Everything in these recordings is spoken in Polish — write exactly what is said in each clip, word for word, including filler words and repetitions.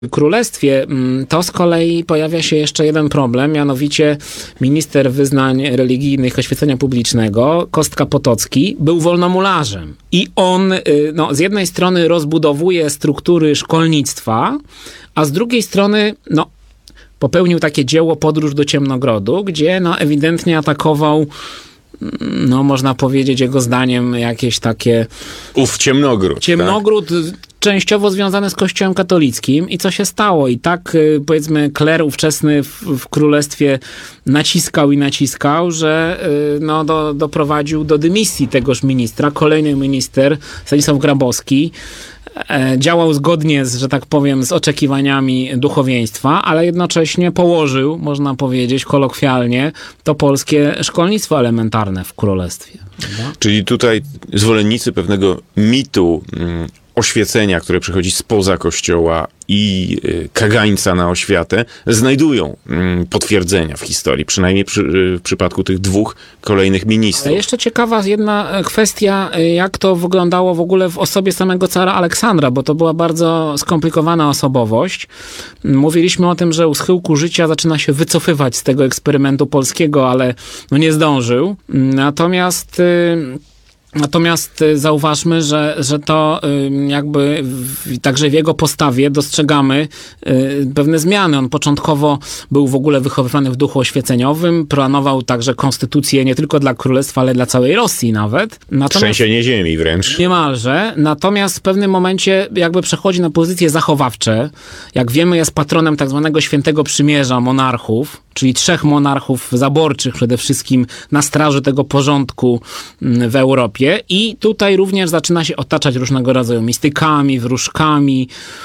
Królestwie to z kolei pojawia się jeszcze jeden problem, mianowicie minister wyznań religijnych oświecenia publicznego, Kostka Potocki, był wolnomularzem. I on no, z jednej strony rozbudowuje struktury szkolnictwa, a z drugiej strony no, popełnił takie dzieło Podróż do Ciemnogrodu, gdzie no, ewidentnie atakował, no można powiedzieć jego zdaniem jakieś takie... Ów Ciemnogród. Ciemnogród tak? Częściowo związany z Kościołem katolickim. I co się stało? I tak powiedzmy kler ówczesny w, w królestwie naciskał i naciskał, że no, do, doprowadził do dymisji tegoż ministra. Kolejny minister, Stanisław Grabowski, działał zgodnie z, że tak powiem, z oczekiwaniami duchowieństwa, ale jednocześnie położył, można powiedzieć kolokwialnie, to polskie szkolnictwo elementarne w królestwie. Prawda? Czyli tutaj zwolennicy pewnego mitu mm, oświecenia, które przychodzi spoza kościoła i y, kagańca na oświatę, znajdują y, potwierdzenia w historii, przynajmniej przy, y, w przypadku tych dwóch kolejnych ministrów. Ale jeszcze ciekawa jedna kwestia, jak to wyglądało w ogóle w osobie samego cara Aleksandra, bo to była bardzo skomplikowana osobowość. Mówiliśmy o tym, że u schyłku życia zaczyna się wycofywać z tego eksperymentu polskiego, ale no nie zdążył. Natomiast... Y, Natomiast zauważmy, że, że to jakby w, także w jego postawie dostrzegamy pewne zmiany. On początkowo był w ogóle wychowywany w duchu oświeceniowym, planował także konstytucję nie tylko dla królestwa, ale dla całej Rosji nawet. Natomiast, trzęsienie ziemi wręcz. Niemalże. Natomiast w pewnym momencie jakby przechodzi na pozycje zachowawcze. Jak wiemy, jest patronem tak zwanego Świętego Przymierza monarchów, czyli trzech monarchów zaborczych przede wszystkim na straży tego porządku w Europie. I tutaj również zaczyna się otaczać różnego rodzaju mistykami, wróżkami.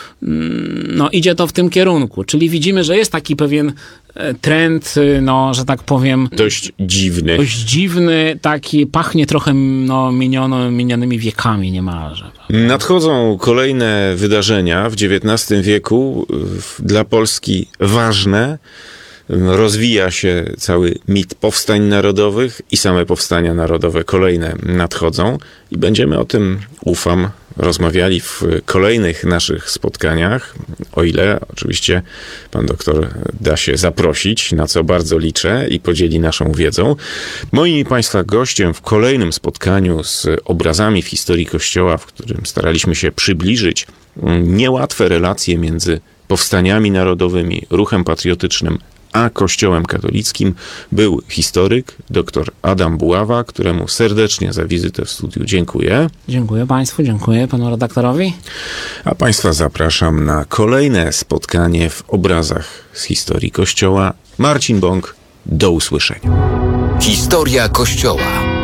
No idzie to w tym kierunku. Czyli widzimy, że jest taki pewien trend, no, że tak powiem... Dość dziwny. Dość dziwny, taki pachnie trochę no, miniono, minionymi wiekami niemalże. Nadchodzą kolejne wydarzenia w dziewiętnastym wieku, dla Polski ważne. Rozwija się cały mit powstań narodowych i same powstania narodowe kolejne nadchodzą i będziemy o tym, ufam, rozmawiali w kolejnych naszych spotkaniach, o ile oczywiście pan doktor da się zaprosić, na co bardzo liczę i podzieli naszą wiedzą. Moim i państwa gościem w kolejnym spotkaniu z obrazami w historii Kościoła, w którym staraliśmy się przybliżyć niełatwe relacje między powstaniami narodowymi, ruchem patriotycznym, a Kościołem katolickim, był historyk dr Adam Buława, któremu serdecznie za wizytę w studiu dziękuję. Dziękuję państwu, dziękuję panu redaktorowi. A państwa zapraszam na kolejne spotkanie w obrazach z historii Kościoła. Marcin Bąk, do usłyszenia. Historia Kościoła.